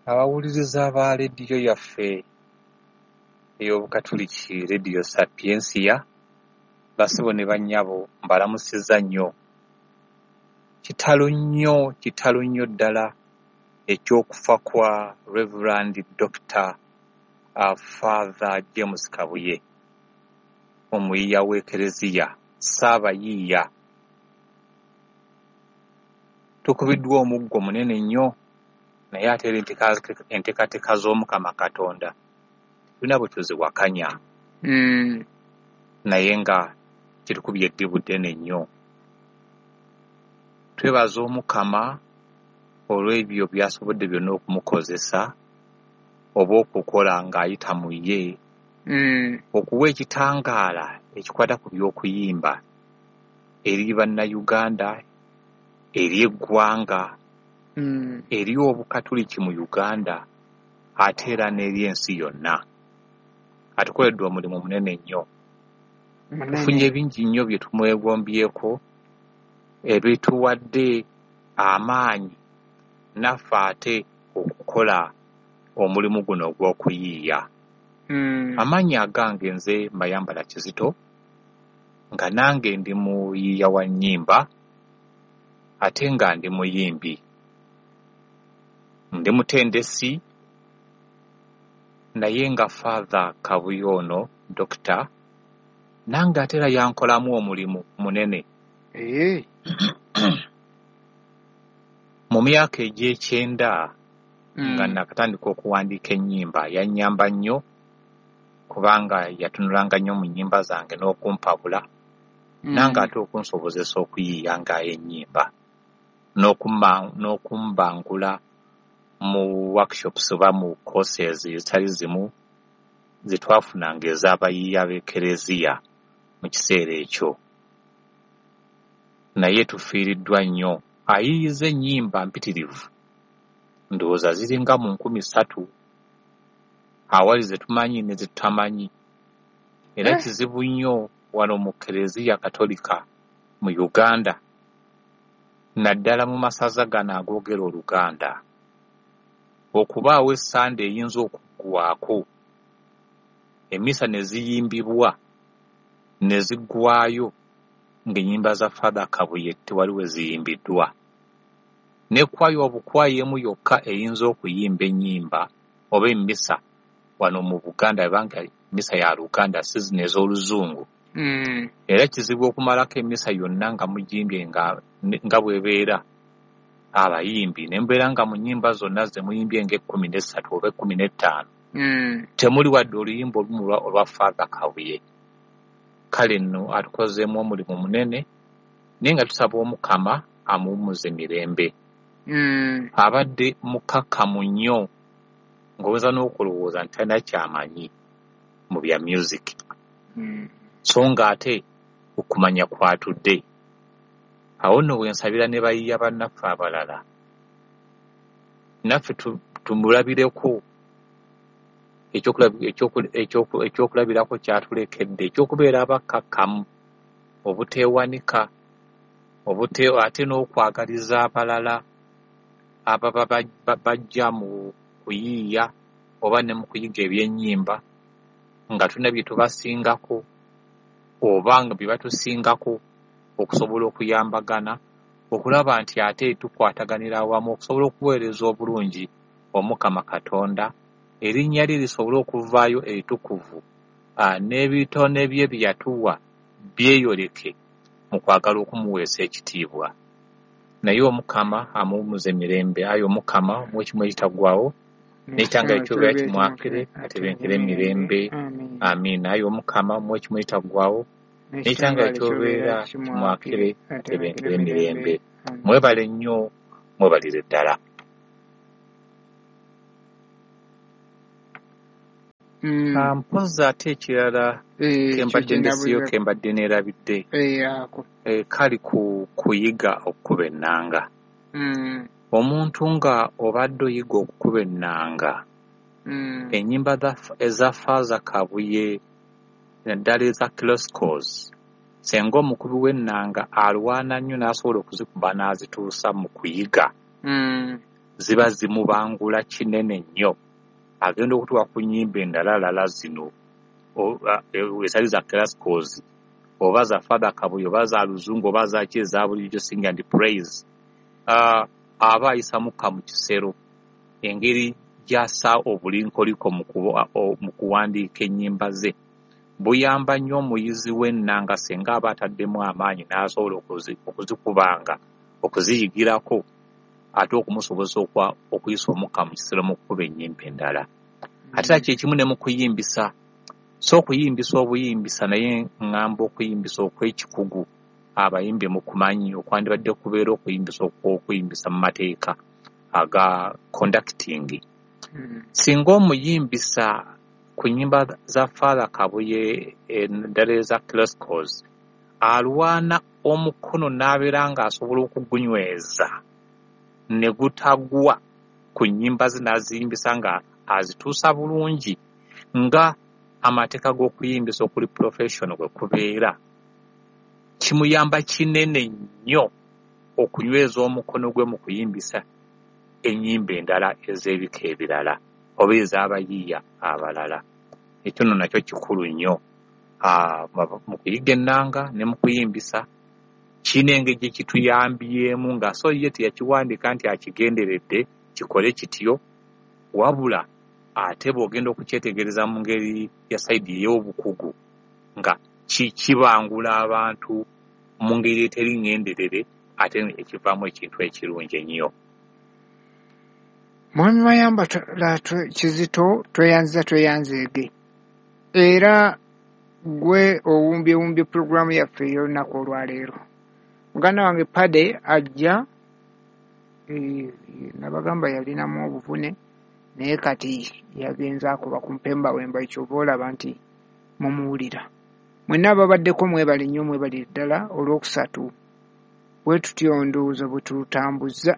abawuliriza ba leediyo yaffe ey'Obukatuliki leediyo Sapiensia basibo ne bannyabo mbalamusizza nnyo. Kitalo nnyo ddala eky'okufa kwa Reverend Dr. Father James Kabuye, omuyiiya w'Ekereziya, Ssaabayiiya. Tukubiddwa omuggo munene nnyo, naye ate era enteekateeka z'Omukama Katonda tulina bwe tuziwakanya. Naye nga kitukubye eddibu ddene nnyo. Twebaza Omukama olw'ebyo by'asobodde byonna okumukozesa oba okukola ng'ayita mu ye, okuwa ekitangaala ekikwata ku by'okuyimba eri bannayuganda, eri eggwanga, eri Obukatuliki mu Uganda, ate era n'eri ensi yonna. Atukoleddwa omulimu munene nnyo. Tufunye bingi nnyo bye tumwegombyeko ebituwadde amaanyi naffe ate okukola omulimu guno ogw'okuyiiya. Amaanyi agange nze Mayambala Kizito, nga nange ndi muyiiya wa nnyimba ate nga ndi muyimbi, ndi mutendesi, naye nga Father Kabuye ono Dokita nange ate era yankolamu omulimu munene. Mu myaka egy'ekyenda nga nakatandika okuwandiika ennyimba yannyamba nnyo, kubanga yatunulanga nnyo mu nnyimba zange n'okumpabula, nange ate okunsobozesa okuyiiya ngayo ennyimba n'okumbangula mu workshops oba mu courses ezitali zimu ze twafunanga ez'abayiiya b'Ekereziya mu kiseera ekyo. Naye tufiiriddwa nnyo. Ayiiyiza ennyimba mpitirivu ndowooza ziringa mu 3,000 awali ze tumanyi ne ze tutamanyi. Era kizibu nnyo wano mu Kereziya Katolika mu Uganda, naddala mu masaza gano agoogera Oluganda, okubaawo essande eyinza okuggwako emmisa ne ziyimbibwa ne ziggwayo ng'ennyimba za Father Kabuye tewali we ziyimbiddwa. Nekwayo obukwayi emu yokka eyinza okuyimba ennyimba oba emmisa wano mu Buganda, ebanga emmisa ya Luganda si zino ez'Oluzungu. Era kizibu okumalako emmisa yonna nga mugimbye nga bwebeera abayimbi, ne mbeera nga mu nnyimba zonna ze muyimbye nga 13 oba 15 temuli wadde oluyimba olumu olwa Father Kabuye. Kale nno atukozeemu omulimu munene, naye nga tusaba Omukama amuwummuze emirembe. Abadde mukakkamu nnyo, ng'oweza n'okulowooza nti talina kyamanyi mu bya music, so ng'ate okumanya kwatudde. Awo nno bwensabira ne bayiiya bannaffe abalala, naffe tumulabireko ekyokulabirako kyatulekedde, ekyokubeera abakkakkamu, obuteewanika, ate n'okwagaliza abalala ababa bajja mu kuyiiya oba ne mu kuyiga ebyennyimba, nga tulina bye tubasingako oba nga bye batusingako, okusobola okuyambagana, okulaba nti ate tukwataganira awamu okusobola okuweereza obulungi Omukama Katonda, erinnya lye lisobole okuvaayo ebitukuvu, n'ebitone bye bye yatuwa byeyoleke mu kwagala okumuweesa ekitiibwa. Naye Omukama amuwummuze emirembe. Ayi Omukama muwekimu ekitaggwaawo, n'ekitanga ekyobeera kimwakire atebenkere emirembe. Amiina. Ayi Omukama muwekimu ekitaggwaawo, n'ekitanga ekyobeera kimwakire atebenkere emirembe. Mwebale nnyo, mwebalire ddala. Mpozi ate ekirala kembadde ndesiyo kembadde neerabidde kali kuyiga okukuba ennanga. Omuntu nga obadde oyiga okukuba ennanga, ennyimba eza Father Kabuye naddala eza classicals, senga omukubi w'ennanga alwana nnyo n'asobola okuzikuba n'azituusa mu kuyiga, ziba zimubangula kinene nnyo agenda okutuuka ku nnyimba endala zino ezali za classicals oba za Father Kabuye oba za Luzungu oba za ki eza bulijjo sing and praise aba ayisamuka mu kisero engeri gy'assa obulinkoliko mu kuwandiika ennyimba ze buyamba nnyo omuyizi w'ennanga senga aba ataddemu amaanyi n'asobola okuzikubanga okuziyigirako ate okumusobozesa okuyisa omukka mu kisero mu kukuba ennyimba endala ate kye kimu ne mu kuyimbisa so okuyimbisa obuyimbisa naye ngamba okuyimbisa okw'ekikugu abayimbi mu kumanyi okwandibadde kubeera okuyimbisa mu mateeka aga conducting singa omuyimbisa ku nnyimba za Father Kabuye endala eza classicals alwana omukono n'abeera ng'asobola okugunyweza ne gutagwa ku nnyimba ze n'aziyimbisa nga azituusa bulungi nga amateeka g'okuyimbisa okuli professional bwe kubeera kimuyamba kinene nnyo okunyweza omukono gwe mu kuyimbisa ennyimba endala ez'ebika ebirala oba ez'abayiiya abalala ekyo nno nakyo kikulu nnyo mu kuyiga ennanga ne mu kuyimbisa kiina engeri gye kituyambyemu nga so ye teyakiwandiika nti akigenderedde kikole kityo wabula ate bw'ogenda okukyetegereza mu ngeri ya sayidi ey'obukugu nga kibangula abantu mu ngeri eteri ŋŋenderere ate ekivaamu ekintu ekirungi ennyo. Mwami Mayamba Kizito tweyanzeege era gwe owumbye pulogulaamu yaffe ey'olunaku olwaleero. Muganda wange Pade ajja nabagamba yalinamu obuvune naye kati yagenza akuba ku mpemba wemba ekyoba olaba nti mumuwulira. Mwenna ababaddeko mwebale nnyo mwebale ddala olwokusatu bwe tutyo ndowooza bwe tutambuza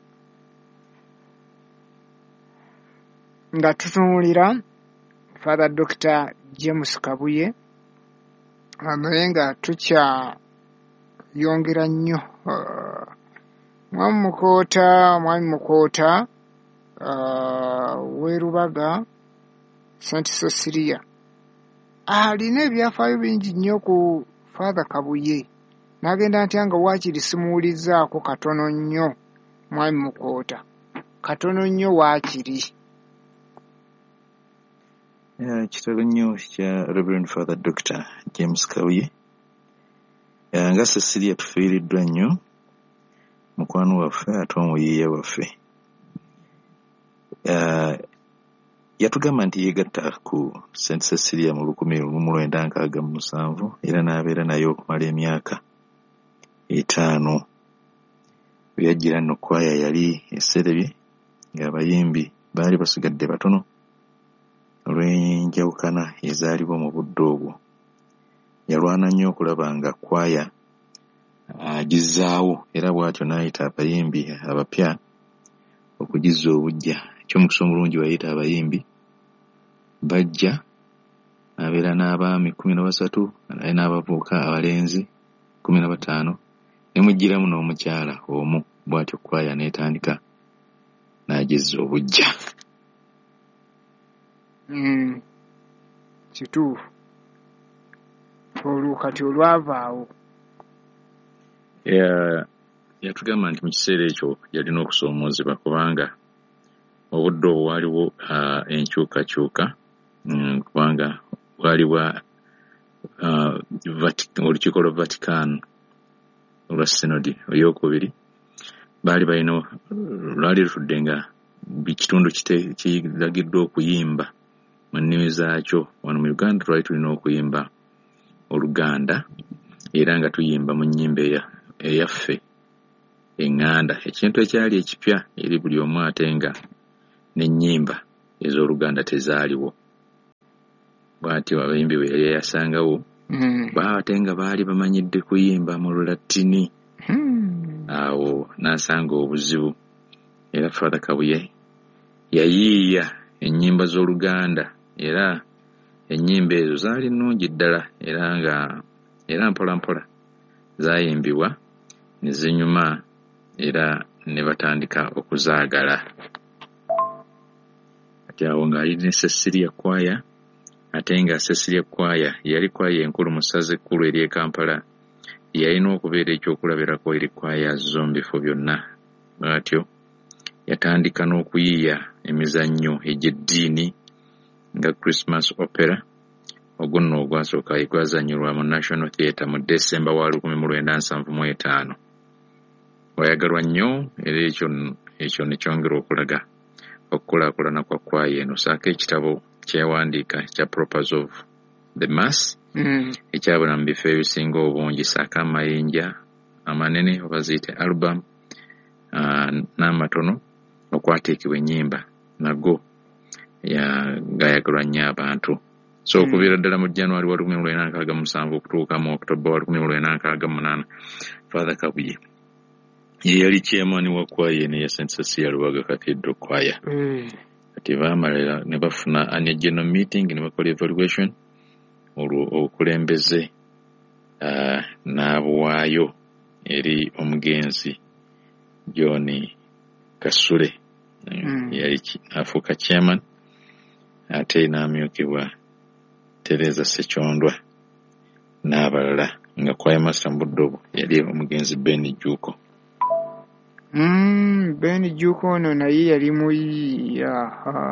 nga tutunuulira Father Dr. James Kabuye naye nga tukyayongera nnyo Mwami Mukoota Werubaga St. Cecilia alina ebyafaayo bingi nnyo ku Father Kabuye n'agenda ntya nga waakiri simuwulizzaako katono nnyo Mwami Mukoota katono nnyo waakiri. Kitabo nnyo kya Reverend Father Dr. James Kabuye nga Cecilia tufiiriddwa nnyo mukwano waffe ate omuyiiya waffe. Yatugamba nti yeegatta ku St. Cecilia mu 1967 era n'abeera naye okumala emyaka 5. Bwe yajjira nno kwaya yali eserebye ng'abayimbi baali basigadde batono olw'enjawukana ezaaliwo mu budde obwo. Yalwana nnyo okulaba nga kwaya agizaawo era bw'atyo n'ayita abayimbi abapya okugizza obujja. Eky'omukisa omulungi wayita abayimbi bajja abeera n'abaami 13 naye n'abavubuka abalenzi 15 ne mujjiramu n'omukyala omu bw'atyo kwaya n'etandika n'agizza obujja. Kituufu olukati olwavaawo yatugamba nti mu kiseera ekyo yalina okusoomoozebwa kubanga obudde obwo waaliwo enkyukakyuka kubanga waaliwo olukiiko lwa Vatican olwa Sinodi eyookubiri baali balina lwali lutudde nga buli kitundu kiragiddwa okuyimba mu nnimi zaakyo. Wano mu Uganda twali tulina okuyimba Oluganda era nga tuyimba mu nnyimba eyaffe eŋŋanda, ekintu ekyali ekipya eri buli omu ate nga n'ennyimba ez'Oluganda tezaaliwo. Bw'atyo abayimbi bwe yali yasangawo ate nga baali bamanyidde kuyimba mu Lulatini. Awo n'asanga obuzibu era Father Kabuye yayiiya ennyimba z'Oluganda era ennyimba ezo zaali nnungi ddala era mpola mpola zaayimbibwa ne zinyuma era ne batandika okuzaagala. Ati awo ng'ali ne Cecilia Choir, ate nga Cecilia Choir yali kwaya enkulu mu ssaza ekkulu ery'e Kampala. Yalina okubeera ekyokulabirako eri kwaya zombi fo byonna. Bw'atyo yatandika n'okuyiiya emizannyo egy'eddiini nga Christmas Opera. Ogwo nno ogwasooka gwazanyirwa mu National Theatre mu December wa 1975. Wayagalwa nnyo era ekyo ne kyongera okulaga okukulaakulana kwa kwaya eno. Saako ekitabo kyewandiika kya Propers of the Mass ekyabula mu bifo ebisinga obungi, saako amayinja amanene oba ziyite album n'amatono okwateekebwa ennyimba nago gayagalwa nnyo abantu. So okuviira ddala mu January wa 1967 okutuuka mu October wa 1968, Father Kabuye ye yali chairman wa kwaya eno ya St. Cecilia Lubaga Cathedral Choir. Kati baamalira ne bafuna annual general meeting ne bakola evaluation. Olwo obukulembeze n'abuwaayo eri omugenzi John Kasule. Yali afuuka chairman, ate n'amyukibwa Teresa Sechondwa n'abalala nga kwaya master mu budde obwo yali omugenzi Ben Juko. Ben Juko ono naye yali muyiiya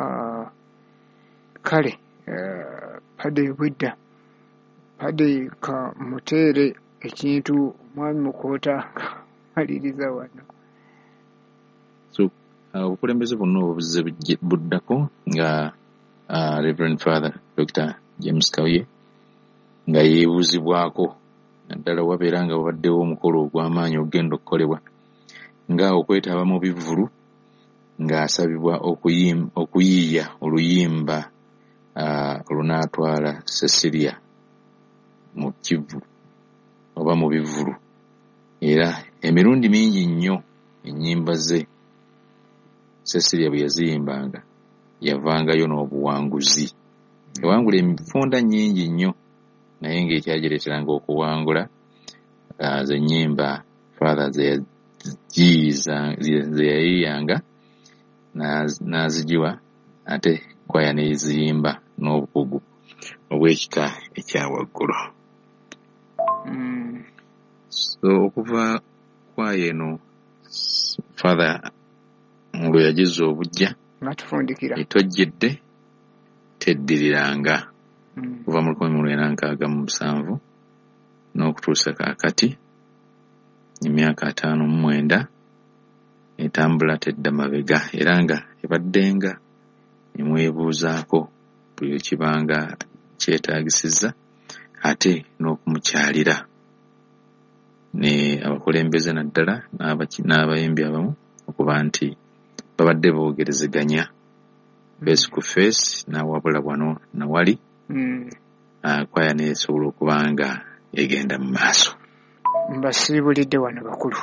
kale Padre Bwidda, Padre ka muteere ekintu mwami Mukoota maliriza wano. So obukulembeze bonna obuzze buddako nga Reverend Father Dr. James Kabuye nga yeebuzibwako naddala wabeera nga wabaddewo omukolo ogw'amaanyi ogenda okukolebwa nga okwetaba mu bivvulu ng'asabibwa okuyiiya oluyimba olunaatwala Cecilia mu kivvu oba mu bivvulu. Era emirundi mingi nnyo ennyimba ze Cecilia bwe yaziyimbanga yavangayo n'obuwanguzi. Ewangula enfunda nnyingi nnyo naye ng'ekyagireeteranga okuwangula ze nnyimba Father ze yayiiyanga n'azigiwa ate kwaya n'eziyimba n'obukugu obw'ekika ekyawaggulu. So okuva kwaya eno Father lwe yagiza obujja etojjedde teddiriranga kuva mu 1967 n'okutuusa kaakati emyaka 59 etambula tedda mabega, era nga ebaddenga emwebuuzaako buli kibanga kyetaagisizza ate n'okumukyalira ne abakulembeze naddala n'abayimbi abamu okuba nti babadde boogerezeganya face to face n'awabula wano na wali kwaya neesobola okuba nga egenda mu maaso. Mbasiibulidde wano bakulu.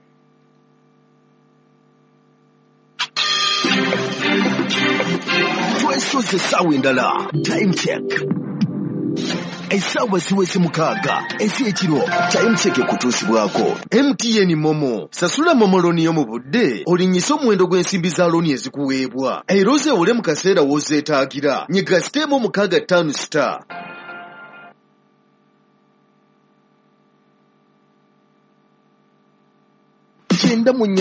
Twesoze essaawa endala time check. Essaawa ziweze 6 ez'ekiro. Time check ekutuusibwako MTN Momo. Sasula Momo looni yo mu budde olinnyise omuwendo gw'ensimbi za looni ezikuweebwa era ozeewole mu kaseera w'ozeetaagira. Nyiga siteemu 65 *.